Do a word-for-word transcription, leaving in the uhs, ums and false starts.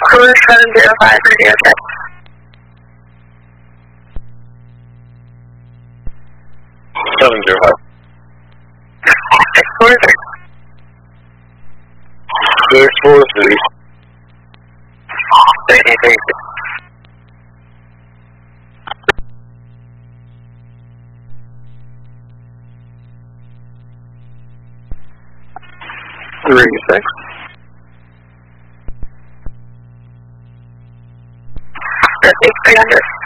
Cruise seven zero five radio check. seven zero five. six four three. six four three. thirty-three. Three six. Three hundred.